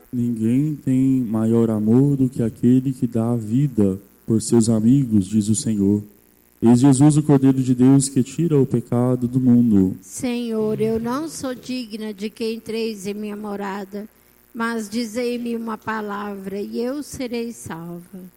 Ninguém tem maior amor do que aquele que dá a vida por seus amigos, diz o Senhor. Eis Jesus, o Cordeiro de Deus, que tira o pecado do mundo. Senhor, eu não sou digna de que entreis em minha morada, mas dizei-me uma palavra e eu serei salva.